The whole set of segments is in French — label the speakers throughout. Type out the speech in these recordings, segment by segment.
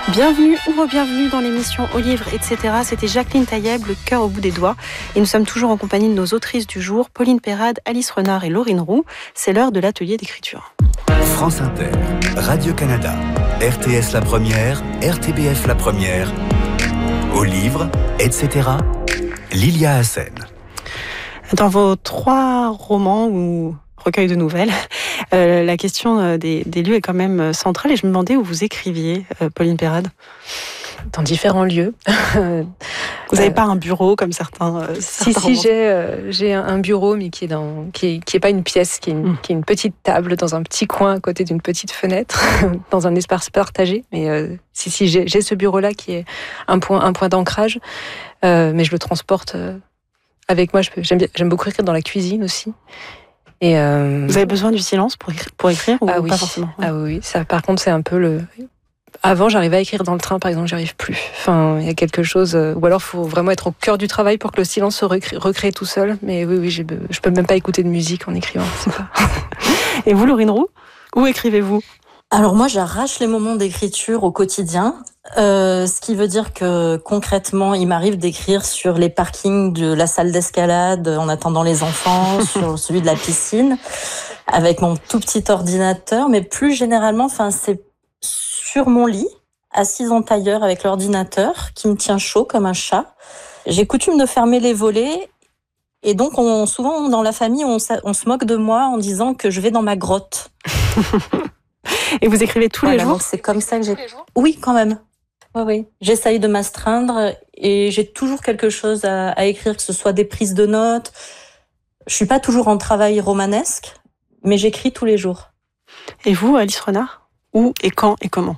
Speaker 1: Bienvenue ou re-bienvenue dans l'émission Au livre, etc. C'était Jacqueline Taïeb, le cœur au bout des doigts. Et nous sommes toujours en compagnie de nos autrices du jour, Pauline Perrade, Alice Renard et Laurine Roux. C'est l'heure de l'atelier d'écriture.
Speaker 2: France Inter, Radio-Canada, RTS La Première, RTBF La Première, Au livre, etc. Lilia Hassen.
Speaker 1: Dans vos 3 romans ou recueils de nouvelles, la question des lieux est quand même centrale et je me demandais où vous écriviez, Pauline Perrade.
Speaker 3: Dans différents lieux.
Speaker 1: Vous n'avez pas un bureau comme certains
Speaker 3: Si, j'ai un bureau, mais qui est pas une pièce, qui est une petite table dans un petit coin à côté d'une petite fenêtre, dans un espace partagé. Mais j'ai ce bureau-là qui est un point d'ancrage, mais je le transporte avec moi. J'aime beaucoup écrire dans la cuisine aussi. Et
Speaker 1: vous avez besoin du silence pour écrire ou pas forcément?
Speaker 3: Ah oui, ça par contre c'est un peu le... Avant j'arrivais à écrire dans le train par exemple, j'y arrive plus. Enfin, il y a quelque chose... Ou alors il faut vraiment être au cœur du travail pour que le silence se recrée tout seul. Mais oui, je peux même pas écouter de musique en écrivant. C'est pas...
Speaker 1: Et vous, Laurine Roux, où écrivez-vous?
Speaker 4: Alors moi, j'arrache les moments d'écriture au quotidien, ce qui veut dire que concrètement, il m'arrive d'écrire sur les parkings de la salle d'escalade en attendant les enfants, sur celui de la piscine, avec mon tout petit ordinateur, mais plus généralement, c'est sur mon lit, assise en tailleur avec l'ordinateur, qui me tient chaud comme un chat. J'ai coutume de fermer les volets, et donc souvent dans la famille, on se moque de moi en disant que je vais dans ma grotte.
Speaker 1: Et vous écrivez tous les jours?
Speaker 4: Donc c'est comme ça que j'écris. Oui, quand même. Oui. J'essaye de m'astreindre et j'ai toujours quelque chose à écrire, que ce soit des prises de notes. Je suis pas toujours en travail romanesque, mais j'écris tous les jours.
Speaker 1: Et vous, Alice Renard? Où et quand et comment?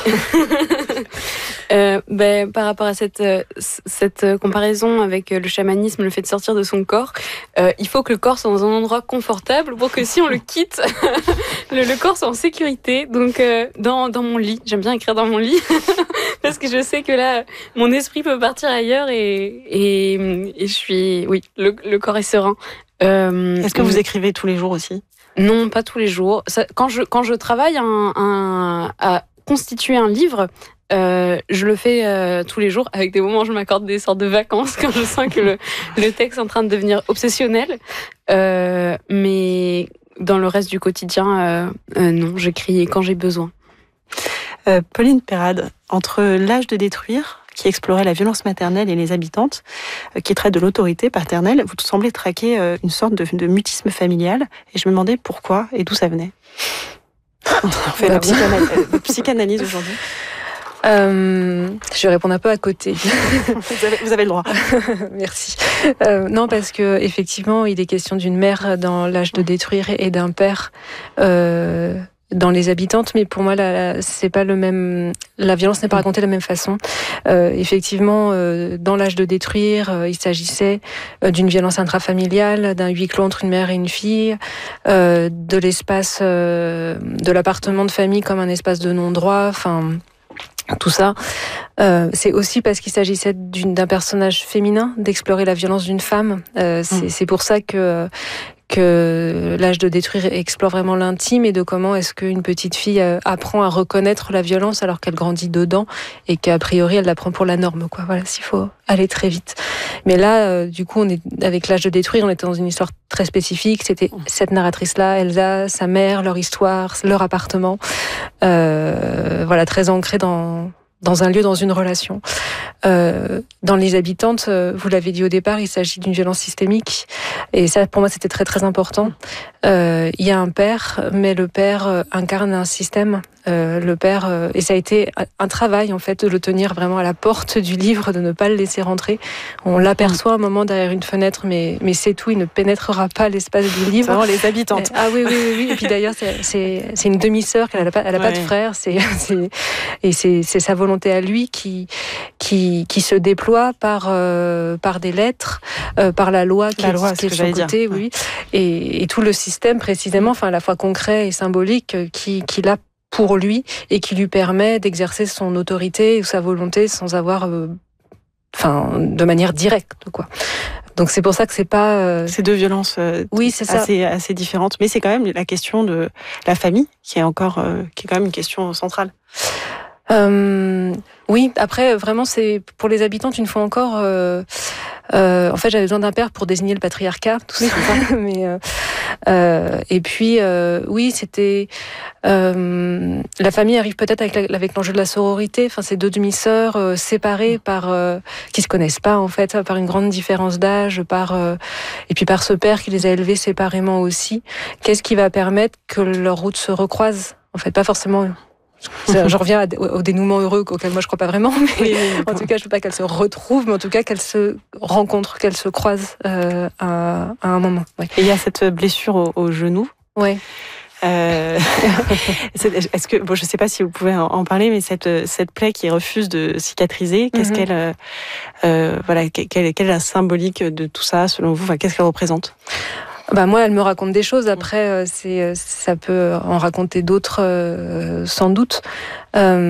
Speaker 5: Par rapport à cette comparaison avec le chamanisme, le fait de sortir de son corps, il faut que le corps soit dans un endroit confortable pour que si on le quitte, le corps soit en sécurité. Donc dans mon lit, j'aime bien écrire dans mon lit parce que je sais que là mon esprit peut partir ailleurs et je suis, oui, le corps est serein.
Speaker 1: Est-ce que vous écrivez tous les jours aussi?
Speaker 5: Non, pas tous les jours. Quand je travaille à constituer un livre, je le fais tous les jours, avec des moments où je m'accorde des sortes de vacances quand je sens que le texte est en train de devenir obsessionnel. Mais dans le reste du quotidien, non, j'écris quand j'ai besoin.
Speaker 1: Pauline Perrade, entre L'âge de détruire, qui explorait la violence maternelle et les habitantes, qui traite de l'autorité paternelle, vous semblez traquer une sorte de mutisme familial, et je me demandais pourquoi et d'où ça venait. On fait la psychanalyse aujourd'hui.
Speaker 3: Je vais répondre un peu à côté.
Speaker 1: Vous avez le droit.
Speaker 3: Merci. Non, parce que effectivement, il est question d'une mère dans L'âge de détruire et d'un père dans Les habitantes, mais pour moi, c'est pas le même. La violence n'est pas racontée de la même façon. Effectivement, dans L'âge de détruire, il s'agissait d'une violence intrafamiliale, d'un huis clos entre une mère et une fille, de l'espace de l'appartement de famille comme un espace de non-droit. Enfin, tout ça. C'est aussi parce qu'il s'agissait d'un personnage féminin, d'explorer la violence d'une femme. C'est pour ça que L'âge de détruire explore vraiment l'intime et de comment est-ce qu'une petite fille apprend à reconnaître la violence alors qu'elle grandit dedans et qu'a priori elle la prend pour la norme, quoi. Voilà, s'il faut aller très vite. Mais là, du coup, avec L'âge de détruire, on était dans une histoire très spécifique. C'était cette narratrice-là, Elsa, sa mère, leur histoire, leur appartement. Voilà, très ancré dans un lieu, dans une relation. Dans Les habitantes, vous l'avez dit au départ, il s'agit d'une violence systémique. Et ça, pour moi, c'était très, très important. Il y a un père, mais le père incarne un système. Le père, et ça a été un travail, en fait, de le tenir vraiment à la porte du livre, de ne pas le laisser rentrer. On l'aperçoit un moment derrière une fenêtre, mais c'est tout, il ne pénétrera pas l'espace du livre.
Speaker 1: C'est vraiment Les habitantes.
Speaker 3: Ah oui. Et puis d'ailleurs, c'est une demi-sœur, elle n'a pas de frère. Et c'est sa volonté à lui qui se déploie par des lettres, par la loi qui est de son côté, oui. Et tout le système précisément, à la fois concret et symbolique, qu'il a pour lui et qui lui permet d'exercer son autorité ou sa volonté sans avoir, de manière directe, quoi. Donc c'est pour ça que c'est pas
Speaker 1: ces deux violences
Speaker 3: oui, c'est ça.
Speaker 1: assez différentes, mais c'est quand même la question de la famille qui est quand même une question centrale.
Speaker 3: Oui, après, vraiment, c'est pour les habitantes, une fois encore. En fait, j'avais besoin d'un père pour désigner le patriarcat, tout ça. Mais, et puis, oui, c'était. La famille arrive peut-être avec l'enjeu de la sororité. Enfin, c'est 2 demi-sœurs séparées qui se connaissent pas en fait, par une grande différence d'âge, et puis par ce père qui les a élevées séparément aussi. Qu'est-ce qui va permettre que leurs routes se recroisent? En fait, pas forcément. Je reviens au dénouement heureux auquel moi je crois pas vraiment, mais en tout cas je veux pas qu'elles se retrouvent, mais en tout cas qu'elles se rencontrent, qu'elles se croisent à un moment. Ouais.
Speaker 1: Et il y a cette blessure au genou.
Speaker 3: Ouais.
Speaker 1: Est-ce que je sais pas si vous pouvez en parler, mais cette plaie qui refuse de cicatriser, qu'est-ce qu'elle quelle est la symbolique de tout ça selon vous? Qu'est-ce qu'elle représente?
Speaker 3: Moi, elle me raconte des choses. Après, ça peut en raconter d'autres, sans doute.